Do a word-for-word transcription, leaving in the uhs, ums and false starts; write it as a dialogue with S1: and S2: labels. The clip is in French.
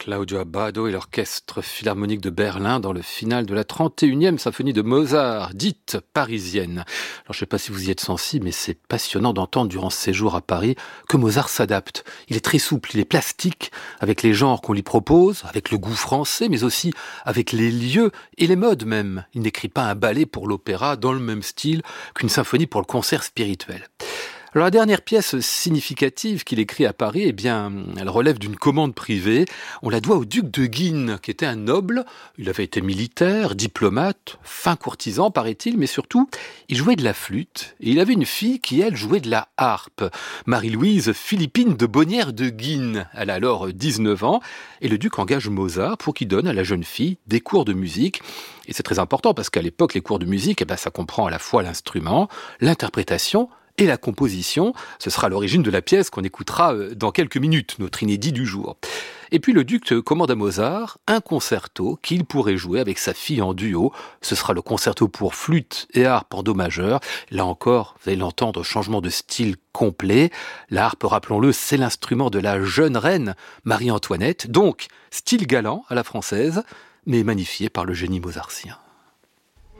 S1: Claudio Abbado et l'Orchestre Philharmonique de Berlin dans le final de la trente et unième symphonie de Mozart, dite parisienne. Alors, je ne sais pas si vous y êtes sensible, mais c'est passionnant d'entendre durant ce séjour à Paris que Mozart s'adapte. Il est très souple, il est plastique avec les genres qu'on lui propose, avec le goût français, mais aussi avec les lieux et les modes même. Il n'écrit pas un ballet pour l'opéra dans le même style qu'une symphonie pour le concert spirituel. Alors la dernière pièce significative qu'il écrit à Paris, eh bien, elle relève d'une commande privée. On la doit au duc de Guignes, qui était un noble. Il avait été militaire, diplomate, fin courtisan, paraît-il, mais surtout, il jouait de la flûte. Et il avait une fille qui, elle, jouait de la harpe. Marie-Louise Philippine de Bonnières de Guignes. Elle a alors dix-neuf ans. Et le duc engage Mozart pour qu'il donne à la jeune fille des cours de musique. Et c'est très important parce qu'à l'époque, les cours de musique, eh ben, ça comprend à la fois l'instrument, l'interprétation, et la composition. Ce sera l'origine de la pièce qu'on écoutera dans quelques minutes, notre inédit du jour. Et puis le duc commande à Mozart un concerto qu'il pourrait jouer avec sa fille en duo. Ce sera le concerto pour flûte et harpe en do majeur. Là encore, vous allez l'entendre, changement de style complet. La harpe, rappelons-le, c'est l'instrument de la jeune reine Marie-Antoinette. Donc, style galant à la française, mais magnifié par le génie mozartien.